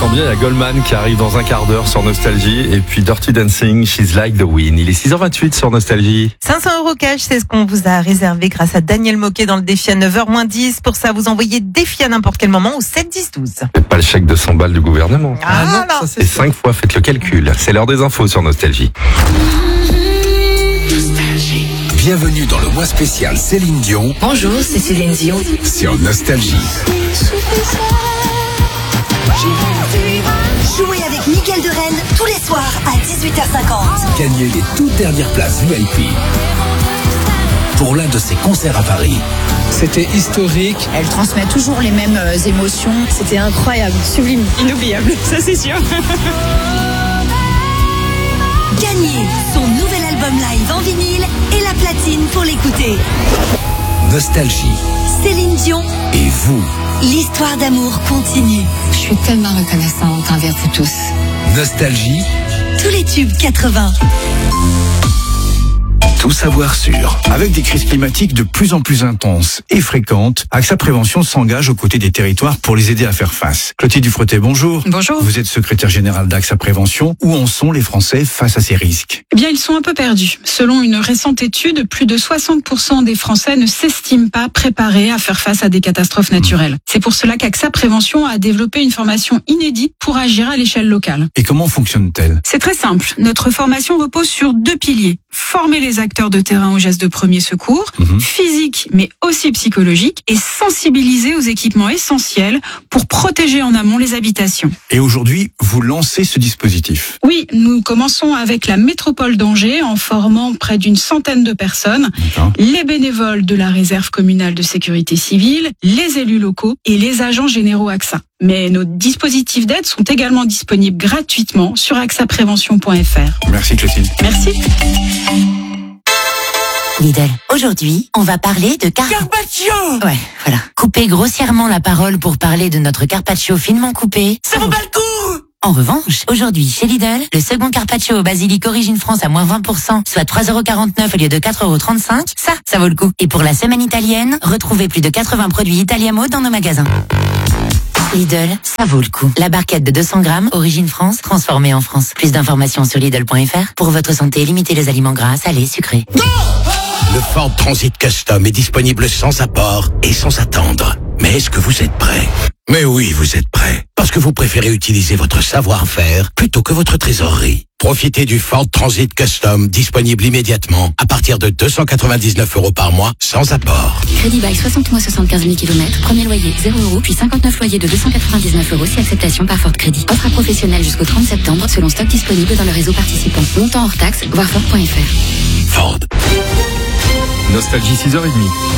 tombe bien, il y a Goldman qui arrive dans un quart d'heure sur Nostalgie et puis Dirty Dancing, She's Like the Wind. Il est 6h28 sur Nostalgie. 500 € cash, c'est ce qu'on vous a réservé grâce à Daniel Moquet dans le défi à 9h-10. Pour ça, vous envoyez défi à n'importe quel moment au 7-10-12. C'est pas le chèque de 100 balles du gouvernement. Ah non, Et 5 fois, faites le calcul. C'est l'heure des infos sur Nostalgie. Bienvenue dans le mois spécial Céline Dion Bonjour, c'est Céline Dion. sur Nostalgie. Jouez avec Mickaël de Rennes tous les soirs à 18h50. Gagnez les toutes dernières places VIP pour l'un de ses concerts à Paris. C'était historique. Elle transmet toujours les mêmes émotions. C'était incroyable, sublime, inoubliable, ça c'est sûr. Gagnez son nouvel album live en vinyle et la platine pour l'écouter. Nostalgie. Céline Dion, Et vous, l'histoire d'amour continue. Je suis tellement reconnaissante envers vous tous. Nostalgie, Tous les tubes 80. tout savoir sur. Avec des crises climatiques de plus en plus intenses et fréquentes, AXA Prévention s'engage aux côtés des territoires pour les aider à faire face. Clotilde Dufretet, bonjour. Bonjour. Vous êtes secrétaire générale d'AXA Prévention. Où en sont les Français face à ces risques? Eh bien, ils sont un peu perdus. Selon une récente étude, plus de 60% des Français ne s'estiment pas préparés à faire face à des catastrophes naturelles. C'est pour cela qu'AXA Prévention a développé une formation inédite pour agir à l'échelle locale. Et comment fonctionne-t-elle? C'est très simple. Notre formation repose sur 2 piliers. Former les acteurs de terrain aux gestes de premier secours, physiques mais aussi psychologiques, et sensibiliser aux équipements essentiels pour protéger en amont les habitations. Et aujourd'hui, vous lancez ce dispositif. Oui, nous commençons avec la métropole d'Angers en formant près d'une centaine de personnes, D'accord. les bénévoles de la réserve communale de sécurité civile, les élus locaux et les agents généraux AXA. Mais nos dispositifs d'aide sont également disponibles gratuitement sur axaprévention.fr. Merci Clotilde. Merci. Lidl. Aujourd'hui, on va parler de Carpaccio! Ouais, voilà. Couper grossièrement la parole pour parler de notre carpaccio finement coupé. Ça vaut pas le coup! En revanche, aujourd'hui, chez Lidl, le second carpaccio au basilic Origine France à moins 20%, soit 3,49 € au lieu de 4,35 €, ça vaut le coup. Et pour la semaine italienne, retrouvez plus de 80 produits Italiamo dans nos magasins. Lidl, ça vaut le coup. La barquette de 200 grammes, Origine France, transformée en France. Plus d'informations sur Lidl.fr. Pour votre santé, limitez les aliments gras, salés, sucrés. le Ford Transit Custom est disponible sans apport et sans attendre. Mais est-ce que vous êtes prêts? Mais oui, vous êtes prêts. Parce que vous préférez utiliser votre savoir-faire plutôt que votre trésorerie. Profitez du Ford Transit Custom, disponible immédiatement, à partir de 299 € par mois, sans apport. Crédit bail 60 mois 75 000 km, premier loyer 0 €, puis 59 loyers de 299 € si acceptation par Ford Crédit. Offre à professionnel jusqu'au 30 septembre selon stock disponible dans le réseau participant. Montant hors taxe, voir Ford.fr. Ford. Nostalgie 6h30.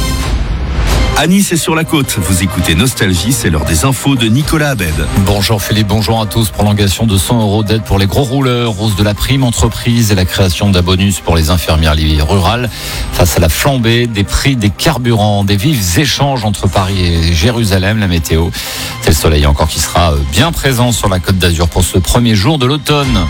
À Nice et sur la côte, vous écoutez Nostalgie, c'est l'heure des infos de Nicolas Abed. Bonjour Philippe, bonjour à tous. Prolongation de 100 € d'aide pour les gros rouleurs, hausse de la prime entreprise et la création d'un bonus pour les infirmières rurales. Face à la flambée des prix des carburants, des vifs échanges entre Paris et Jérusalem, la météo. C'est le soleil encore qui sera bien présent sur la Côte d'Azur pour ce premier jour de l'automne.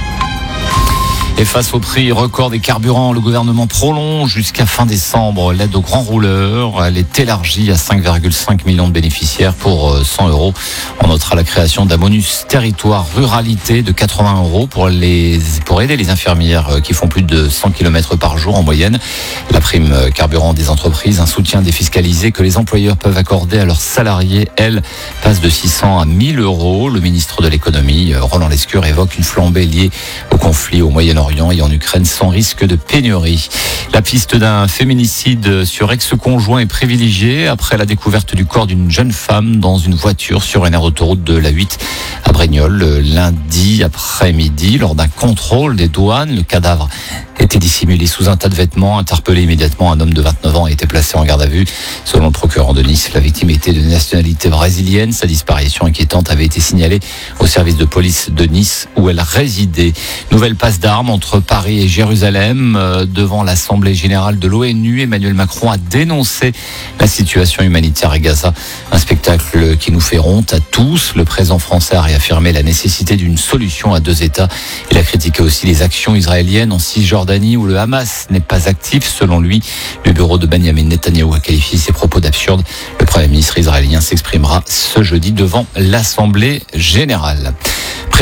Et face au prix record des carburants, le gouvernement prolonge jusqu'à fin décembre l'aide aux grands rouleurs. Elle est élargie à 5,5 millions de bénéficiaires pour 100 €. On notera la création d'un bonus territoire ruralité de 80 € pour aider les infirmières qui font plus de 100 km par jour en moyenne. La prime carburant des entreprises, un soutien défiscalisé que les employeurs peuvent accorder à leurs salariés, elle passe de 600 à 1000 €. Le ministre de l'économie, Roland Lescure, évoque une flambée liée au conflit au Moyen-Orient et en Ukraine sans risque de pénurie. La piste d'un féminicide sur ex-conjoint est privilégiée après la découverte du corps d'une jeune femme dans une voiture sur une aire d'autoroute de l'A8 à Brignoles lundi après-midi. Lors d'un contrôle des douanes, le cadavre était dissimulé sous un tas de vêtements. Interpellé immédiatement, un homme de 29 ans a été placé en garde à vue. Selon le procureur de Nice, la victime était de nationalité brésilienne. Sa disparition inquiétante avait été signalée au service de police de Nice où elle résidait. Nouvelle passe d'armes entre Paris et Jérusalem. Devant l'Assemblée générale de l'ONU, Emmanuel Macron a dénoncé la situation humanitaire à Gaza. Un spectacle qui nous fait honte à tous. Le président français a réaffirmé la nécessité d'une solution à 2 États. Il a critiqué aussi les actions israéliennes en Cisjordanie où le Hamas n'est pas actif. Selon lui, le bureau de Benjamin Netanyahou a qualifié ses propos d'absurdes. Le Premier ministre israélien s'exprimera ce jeudi devant l'Assemblée générale.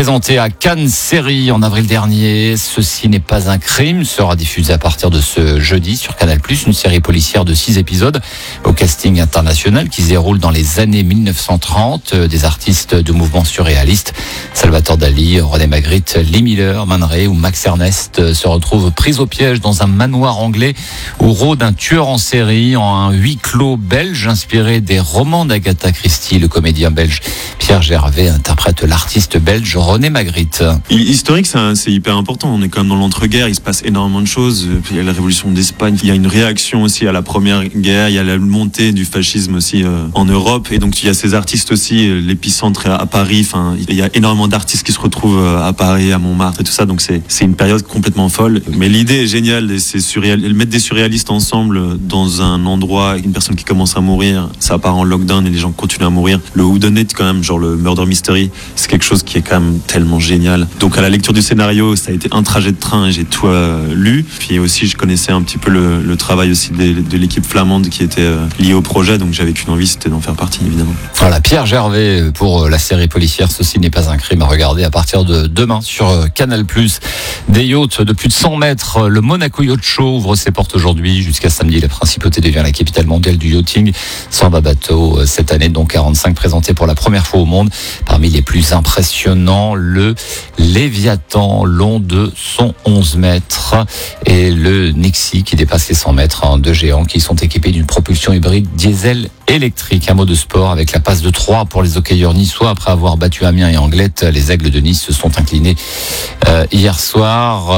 Présenté à Cannes Série en avril dernier, Ceci n'est pas un crime sera diffusé à partir de ce jeudi sur Canal+, une série policière de 6 épisodes au casting international qui se déroule dans les années 1930. Des artistes du mouvement surréaliste, Salvatore Dali, René Magritte, Lee Miller, Man Ray ou Max Ernst se retrouvent pris au piège dans un manoir anglais où rôde un tueur en série en un huis clos belge inspiré des romans d'Agatha Christie. Le comédien belge Pierre Gervais interprète l'artiste belge René Magritte. Historique, c'est hyper important. On est quand même dans l'entre-guerres, il se passe énormément de choses. Il y a la révolution d'Espagne, il y a une réaction aussi à la première guerre, il y a la montée du fascisme aussi en Europe. Et donc il y a ces artistes aussi, l'épicentre à Paris. Enfin, il y a énormément d'artistes qui se retrouvent à Paris, à Montmartre et tout ça. Donc c'est une période complètement folle. Mais l'idée est géniale, et c'est surréal. Mettre des surréalistes ensemble dans un endroit, une personne qui commence à mourir, ça part en lockdown et les gens continuent à mourir. Le whodunit quand même, genre le murder mystery, c'est quelque chose qui est quand même tellement génial. Donc à la lecture du scénario, ça a été un trajet de train et j'ai tout lu. Puis aussi, je connaissais un petit peu le travail aussi de l'équipe flamande qui était liée au projet, donc j'avais qu'une envie, c'était d'en faire partie évidemment. Voilà, Pierre Gervais pour la série policière Ceci n'est pas un crime à regarder à partir de demain sur Canal+. Des yachts de plus de 100 mètres, le Monaco Yacht Show ouvre ses portes aujourd'hui jusqu'à samedi. La principauté devient la capitale mondiale du yachting. 120 bateaux cette année, dont 45 présentés pour la première fois au monde. Parmi les plus impressionnants, le Léviathan, long de 111 mètres, et le Nexi qui dépasse les 100 mètres, deux géants qui sont équipés d'une propulsion hybride diesel électrique. Un mot de sport avec la passe de 3 pour les hockeyeurs niçois. Après avoir battu Amiens et Anglette, les Aigles de Nice se sont inclinés hier soir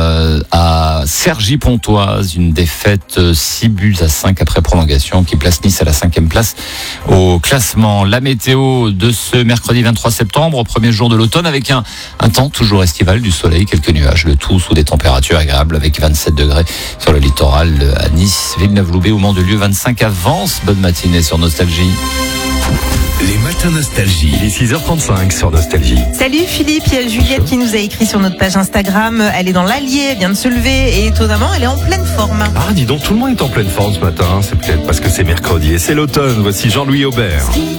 à Cergy-Pontoise. Une défaite 6-5 après prolongation qui place Nice à la 5e place au classement. La météo de ce mercredi 23 septembre, premier jour de l'automne, avec un temps toujours estival, du soleil, quelques nuages, le tout sous des températures agréables avec 27 degrés sur le littoral à Nice, Villeneuve-Loubet, au Mont-de-Lieu, 25 à Vence. Bonne matinée sur Nostalgie. Les matins Nostalgie. Il est 6h35 sur Nostalgie. Salut Philippe, il y a Juliette qui nous a écrit sur notre page Instagram. Elle est dans l'Allier, elle vient de se lever et étonnamment, elle est en pleine forme. Ah, dis donc, tout le monde est en pleine forme ce matin. C'est peut-être parce que c'est mercredi et c'est l'automne. Voici Jean-Louis Aubert.